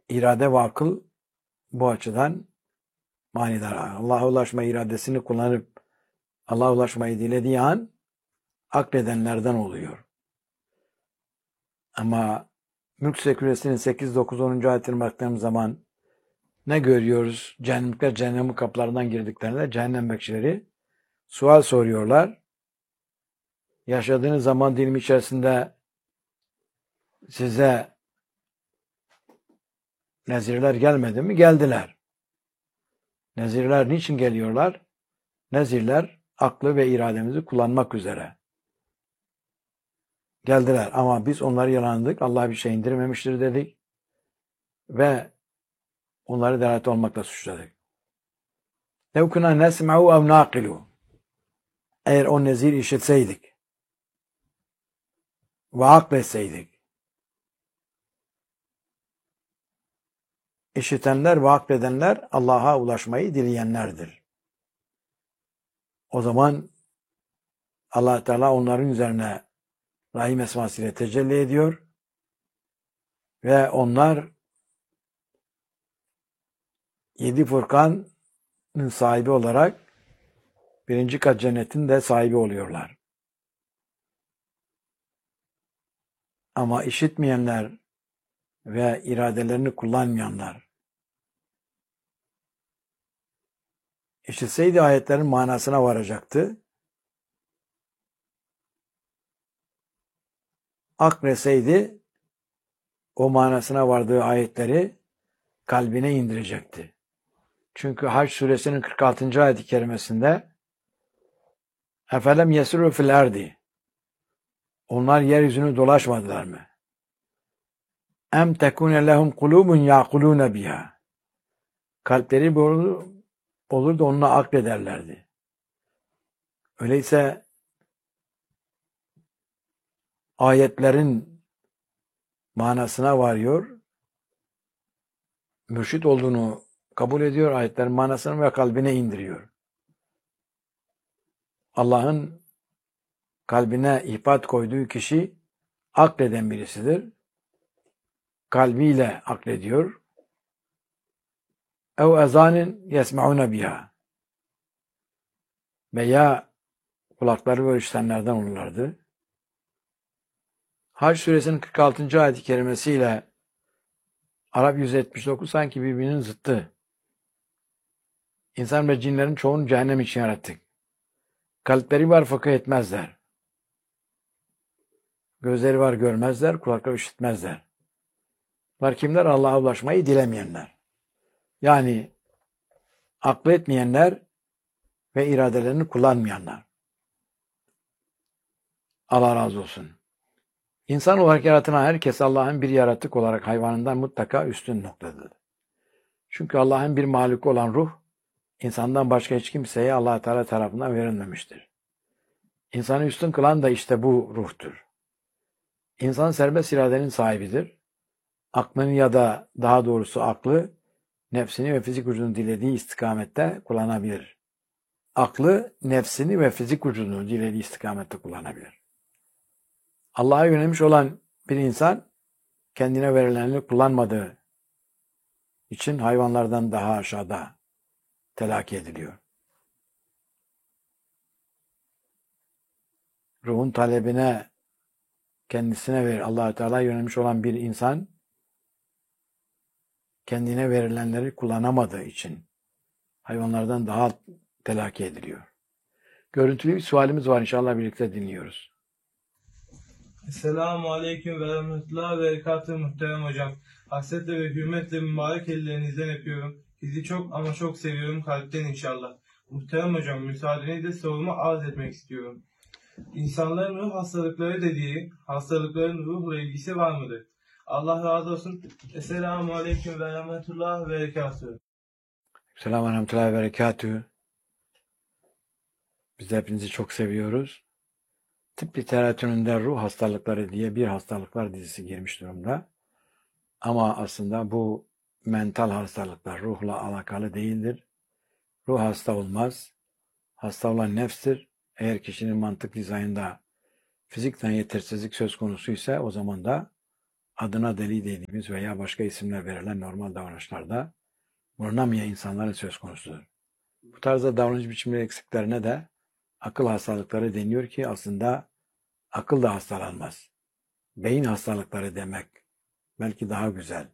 irade ve akıl bu açıdan manidar. Allah'a ulaşma iradesini kullanıp Allah'a ulaşmayı dilediği an akledenlerden oluyor. Ama Mülk Suresinin 8, 9, 10. ayetine baktığımız zaman ne görüyoruz? Cehennemlikler cehennemin kapılarından girdiklerinde cehennem bekçileri sual soruyorlar. Yaşadığınız zaman dilimi içerisinde size nezirler gelmedi mi? Geldiler. Nezirler niçin geliyorlar? Nezirler aklı ve irademizi kullanmak üzere geldiler. Ama biz onları yalanladık. Allah bir şey indirmemiştir dedik. Ve onları delalet olmakla suçladık. لَوْ كُنَا نَسْمَعُوا اَوْ نَاقِلُوا Eğer o nezir işitseydik ve akletseydik, işitenler ve akledenler Allah'a ulaşmayı dileyenlerdir. O zaman Allah Teala onların üzerine Rahim esmasıyla tecelli ediyor ve onlar 7 Furkan'ın sahibi olarak 1. kat cennetin de sahibi oluyorlar. Ama işitmeyenler ve iradelerini kullanmayanlar, işitseydi ayetlerin manasına varacaktı. Akletseydi o manasına vardığı ayetleri kalbine indirecekti. Çünkü Hac suresinin 46. ayet-i kerimesinde "Efelem yesiru fil erdi" Onlar yeryüzünü dolaşmadılar mı? "Em tekune lehum kulubun yaqulune biha" Kalpleri olur da onunla aklederlerdi. Öyleyse ayetlerin manasına varıyor, mürşit olduğunu kabul ediyor, ayetlerin manasını ve kalbine indiriyor. Allah'ın kalbine ihbat koyduğu kişi akleden birisidir. Kalbiyle aklediyor. ev ezanin yesmauna biha veya kulakları ve işitenlerden olurlardı. Hac suresinin 46. ayet-i kerimesiyle Arap 179 sanki birbirinin zıttı. İnsan ve cinlerin çoğunu cehennem için yarattık. Kalpleri var fakat etmezler. Gözleri var görmezler, kulakları işitmezler. Bunlar kimler? Allah'a ulaşmayı dilemeyenler. Yani aklı etmeyenler ve iradelerini kullanmayanlar. Allah razı olsun. İnsan olarak yaratılan herkes Allah'ın bir yaratık olarak hayvanından mutlaka üstün noktadır. Çünkü Allah'ın bir mahluku olan ruh, insandan başka hiç kimseye Allah Teala tarafından verilmemiştir. İnsanı üstün kılan da işte bu ruhtur. İnsan serbest iradenin sahibidir. Aklını ya da daha doğrusu aklı, nefsini ve fizik vücudunu dilediği istikamette kullanabilir. Aklı, nefsini ve fizik vücudunu dilediği istikamette kullanabilir. Allah'a yönelmiş olan bir insan, kendine verilenleri kullanmadığı için hayvanlardan daha aşağıda telakki ediliyor. Ruhun talebine kendisine verir. Allah-u Teala yönelmiş olan bir insan kendine verilenleri kullanamadığı için hayvanlardan daha telakki ediliyor. Görüntülü bir sualimiz var. İnşallah birlikte dinliyoruz. Esselamu Aleyküm ve Rahmetullah ve Berekatuhu muhterem hocam. Hasretle ve hürmetle mübarek ellerinizden öpüyorum. Sizi çok ama çok seviyorum kalpten inşallah. Muhterem hocam, müsaadenizle sorumu arz etmek istiyorum. İnsanların ruh hastalıkları dediği hastalıkların ruhla ilgisi var mıdır? Allah razı olsun. Esselamu Aleyküm ve Rahmetullah ve Berekatuhu. Selamun Aleyküm ve Berekatuhu. Biz de hepinizi çok seviyoruz. Tıp literatüründe ruh hastalıkları diye bir hastalıklar dizisi girmiş durumda. Ama aslında bu mental hastalıklar ruhla alakalı değildir. Ruh hasta olmaz. Hasta olan nefstir. Eğer kişinin mantık dizaynında fizikten yetersizlik söz konusu ise o zaman da adına deli dediğimiz veya başka isimler verilen normal davranışlarda bulunamayan insanların söz konusudur. Bu tarzda davranış biçimleri eksiklerine de akıl hastalıkları deniyor ki aslında akıl da hastalanmaz. Beyin hastalıkları demek belki daha güzel.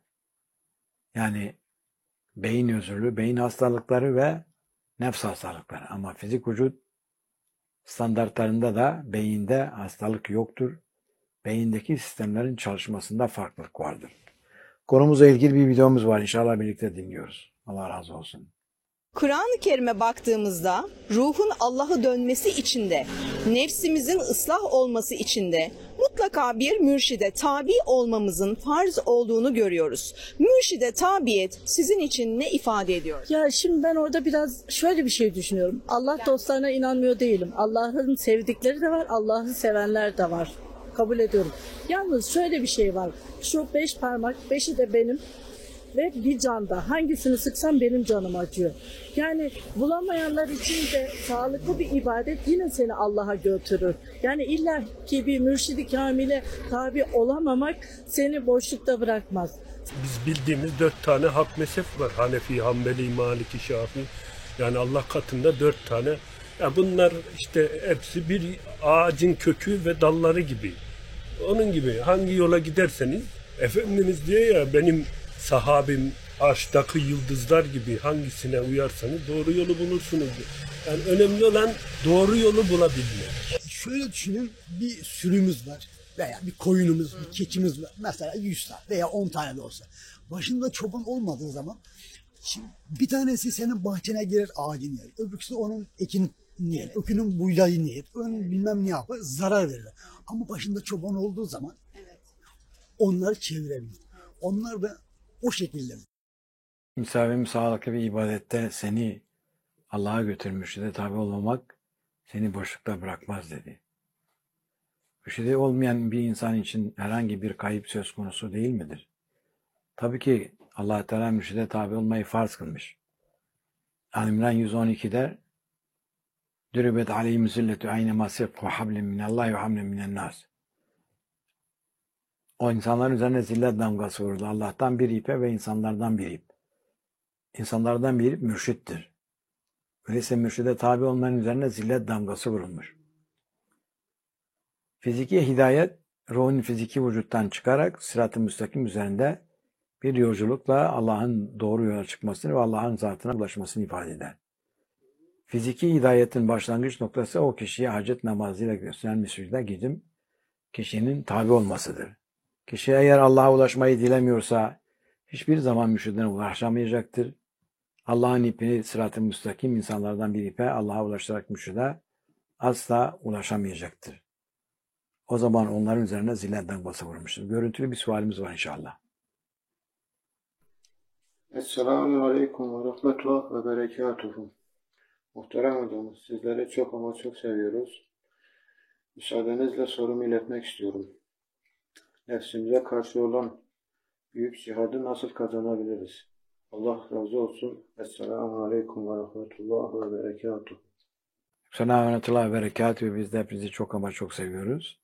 Yani beyin özürlü, beyin hastalıkları ve nefs hastalıkları. Ama fizik vücut standartlarında da beyinde hastalık yoktur. Beyindeki sistemlerin çalışmasında farklılık vardır. Konumuzla ilgili bir videomuz var. İnşallah birlikte dinliyoruz. Allah razı olsun. Kur'an-ı Kerim'e baktığımızda ruhun Allah'a dönmesi için de, nefsimizin ıslah olması için de mutlaka bir mürşide tabi olmamızın farz olduğunu görüyoruz. Mürşide tabiyet sizin için ne ifade ediyor? Ya şimdi ben orada biraz şöyle bir şey düşünüyorum. Allah dostlarına inanmıyor değilim. Allah'ın sevdikleri de var, Allah'ı sevenler de var. Kabul ediyorum. Yalnız şöyle bir şey var. Şu 5 parmak, 5'i de benim ve bir canda. Hangisini sıksam benim canım acıyor. Yani bulamayanlar için de sağlıklı bir ibadet yine seni Allah'a götürür. Yani illa ki bir mürşidi kamile tabi olamamak seni boşlukta bırakmaz. Biz bildiğimiz 4 tane hak mezhep var. Hanefi, Hanbeli, Maliki, Şafii. Yani Allah katında 4 tane. Ya bunlar işte hepsi bir ağacın kökü ve dalları gibi. Onun gibi hangi yola giderseniz Efendimiz diyor ya benim sahabim arştaki yıldızlar gibi hangisine uyarsanız doğru yolu bulursunuz diyor. Yani önemli olan doğru yolu bulabilmek. Şöyle düşünün, bir sürümüz var veya bir koyunumuz, bir keçimiz var. Mesela 100 tane veya 10 tane de olsa. Başında çoban olmadığı zaman şimdi bir tanesi senin bahçene girer ağacını yer. Öbürküsü onun ekini yer. Öbürünün buğdayını yer. Onun bilmem ne yapar, zarar verir. Ama başında çoban olduğu zaman onları çevirebilir. Onlar da o şekilde. Müsavim sağlıklı bir ibadette seni Allah'a götürmüş de tabi olmamak seni boşlukta bırakmaz dedi. Mürşidi olmayan bir insan için herhangi bir kayıp söz konusu değil midir? Tabii ki Allah Teala mürşide tabi olmayı farz kılmış. Ali-İmran 112'de Dürübet aleyhim zilletu ayne masif ve hablin minallahi ve hablin minennas. O insanların üzerine zillet damgası vurdu. Allah'tan bir ipe ve insanlardan bir ip. İnsanlardan bir ip mürşittir. Öyleyse mürşide tabi olmanın üzerine zillet damgası vurulmuş. Fiziki hidayet, ruhun fiziki vücuttan çıkarak sırat-ı müstakim üzerinde bir yolculukla Allah'ın doğru yola çıkmasını ve Allah'ın zatına ulaşmasını ifade eder. Fiziki hidayetin başlangıç noktası o kişiye hacet namazıyla gösteren müsride gidim, kişinin tabi olmasıdır. Kişi eğer Allah'a ulaşmayı dilemiyorsa hiçbir zaman mürşidine ulaşamayacaktır. Allah'ın ipini sırat-ı müstakim insanlardan bir ipe Allah'a ulaşarak mürşide asla ulaşamayacaktır. O zaman onların üzerine zillet damgası vurmuştur. Görüntülü bir sualimiz var inşallah. Esselamu Aleyküm ve Rahmetullah ve Berekatuhu. Muhterem hocamız, sizleri çok ama çok seviyoruz. Müsaadenizle sorumu iletmek istiyorum. Nefsimize karşı olan büyük cihadı nasıl kazanabiliriz? Allah razı olsun. Esselamu Aleyküm ve Rahmetullah ve Berekatuhu. Selamun ve berekatühü. Biz de hepinizi çok ama çok seviyoruz.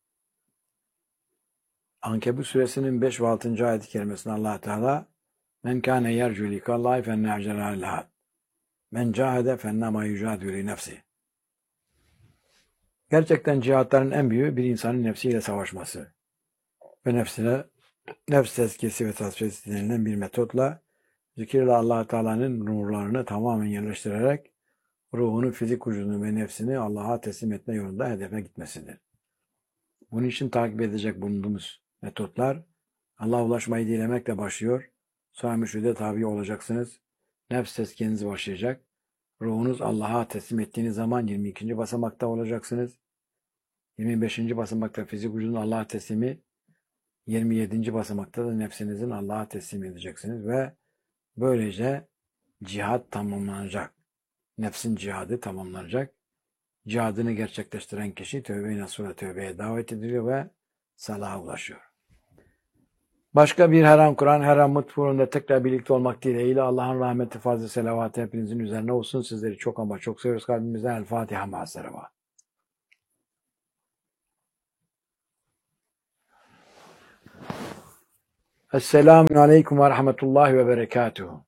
Ankebut suresinin 5 ve 6. ayet-i kerimesinde Allah Teala men kâne yercu likallâhi fennâ'celâ lehâd men cahede fennâmâ yücâdü li nefsi. Gerçekten cihatların en büyüğü bir insanın nefsiyle savaşması ve nefsine nefs tezkiyesi ve tasfiyesi denilen bir metotla zikirle Allah Teala'nın nurlarını tamamen yerleştirerek ruhunu, fizik vücudunu ve nefsini Allah'a teslim etme yolunda hedefe gitmesidir. Bunun için takip edecek bulunduğumuz metotlar Allah'a ulaşmayı dilemekle başlıyor. Sonra mürşide tabi olacaksınız. Nefs tezkiyeniz başlayacak. Ruhunuz Allah'a teslim ettiğiniz zaman 22. basamakta olacaksınız. 25. basamakta fizik vücudun Allah'a teslimi, 27. basamakta da nefsinizin Allah'a teslim edeceksiniz ve böylece cihat tamamlanacak. Nefsin cihadı tamamlanacak. Cihadını gerçekleştiren kişi tövbe-i nasuha tövbeye davet ediliyor ve salaha ulaşıyor. Başka bir her an Kur'an, her an mutfurunda tekrar birlikte olmak dileğiyle Allah'ın rahmeti, fazla selavatı hepinizin üzerine olsun. Sizleri çok ama çok seviyoruz kalbimizden. El Fatiha ma'as-selavat. Esselamu Aleyküm ve Rahmetullahi ve Berekatuhu.